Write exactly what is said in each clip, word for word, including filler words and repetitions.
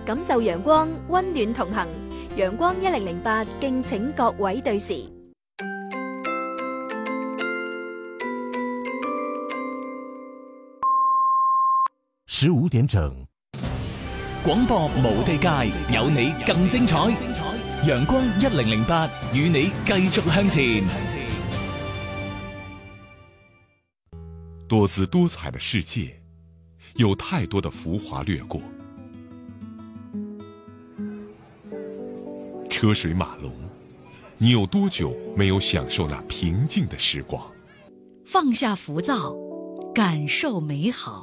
感受陽光，溫暖同行。陽光一零零八，敬請各位對時。 十五點整， 廣播無地界，有你更精彩。陽光一零零八，與你繼續向前。 多姿多彩的世界，有太多的浮华掠过，车水马龙，你有多久没有享受那平静的时光？ 放下浮躁，感受美好。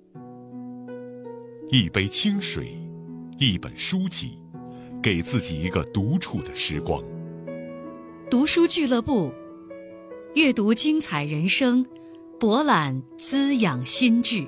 一杯清水，一本书籍，给自己一个独处的时光。 读书俱乐部，阅读精彩人生，博览滋养心智。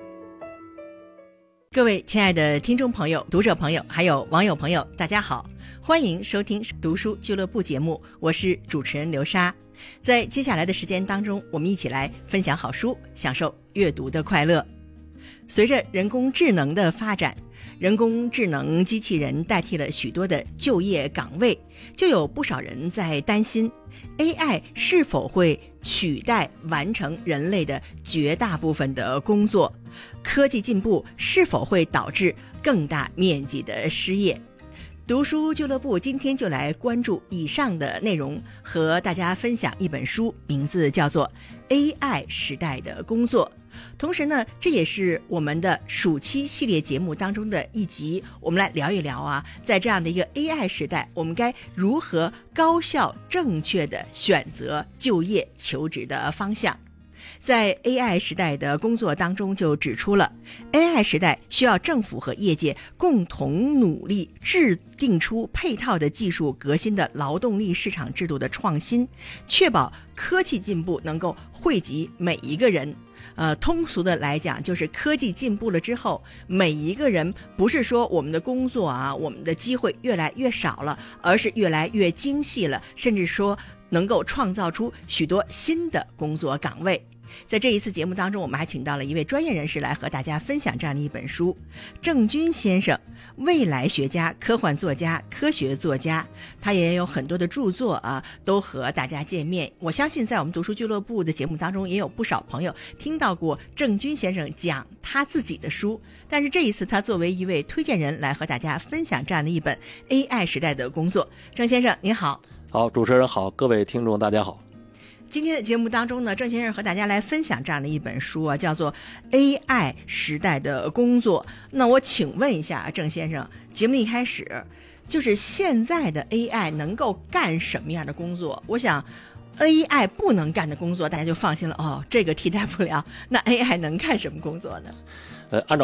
各位亲爱的听众朋友、读者朋友还有网友朋友，大家好，欢迎收听读书俱乐部节目，我是主持人刘莎。在接下来的时间当中，我们一起来分享好书，享受阅读的快乐。随着人工智能的发展，人工智能机器人代替了许多的就业岗位，就有不少人在担心 A I 是否会取代完成人类的绝大部分的工作，科技进步是否会导致更大面积的失业。读书俱乐部今天就来关注以上的内容，和大家分享一本书，名字叫做 A I 时代的工作。同时呢，这也是我们的暑期系列节目当中的一集，我们来聊一聊啊，在这样的一个 A I 时代，我们该如何高效正确的选择就业求职的方向。在 A I 时代的工作当中就指出了 A I 时代需要政府和业界共同努力，制定出配套的技术革新的劳动力市场制度的创新，确保科技进步能够惠及每一个人。呃，通俗的来讲，就是科技进步了之后，每一个人不是说我们的工作啊，我们的机会越来越少了，而是越来越精细了，甚至说能够创造出许多新的工作岗位。在这一次节目当中，我们还请到了一位专业人士来和大家分享这样的一本书。郑钧先生，未来学家、科幻作家、科学作家，他也有很多的著作啊，都和大家见面。我相信在我们读书俱乐部的节目当中，也有不少朋友听到过郑钧先生讲他自己的书，但是这一次他作为一位推荐人来和大家分享这样的一本 A I 时代的工作。郑先生您好。 好，主持人好，各位听众大家好。 今天的节目当中呢，郑先生和大家来分享这样的一本书啊，叫做 A I 时代的工作。那我请问一下郑先生，节目一开始就是现在的 A I 能够干什么样的工作？我想 A I 不能干的工作大家就放心了，哦，这个替代不了。那 A I 能干什么工作呢？ 呃，按照